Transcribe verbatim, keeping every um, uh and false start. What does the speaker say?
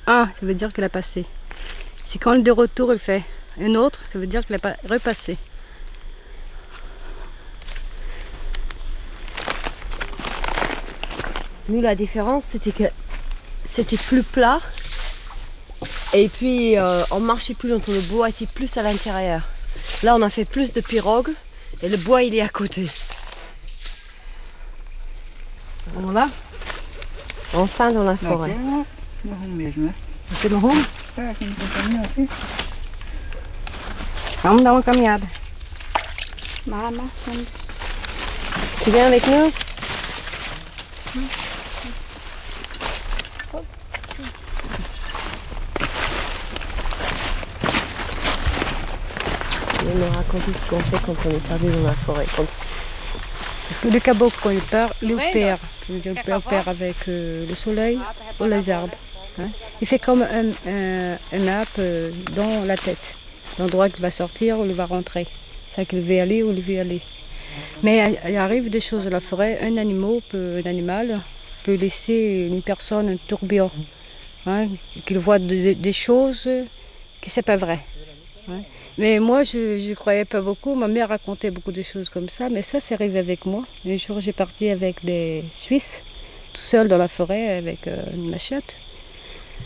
un, ça veut dire qu'elle a passé. Si quand de retour, il fait un autre, ça veut dire qu'elle a pas repassé. Nous, la différence, c'était que c'était plus plat. Et puis, euh, on marchait plus longtemps. Le bois était plus à l'intérieur. Là, on a fait plus de pirogues. Et le bois, il est à côté. Voilà. Enfin dans la forêt. Aqui no rumo? Vamos dar uma caminhada. Mama, vamos. Tu viens avec nous? Il me raconter ce qu'on fait quand on est perdu dans la forêt. Quand... Parce que le caboclo, quand il perd, il opère. Il opère avec euh, le soleil ou les arbres. Hein. Il fait comme un, un, un map euh, dans la tête. L'endroit qu'il va sortir ou il va rentrer. C'est qu'il veut aller ou il veut aller. Mais il arrive des choses dans la forêt. Un animal peut, un animal peut laisser une personne un tourbillon. Hein, qu'il voit de, de, des choses qui ne sont pas vraies. Hein. Mais moi, je ne croyais pas beaucoup. Ma mère racontait beaucoup de choses comme ça. Mais ça, c'est arrivé avec moi. Un jour, j'ai parti avec des Suisses, tout seul dans la forêt avec euh, une machette.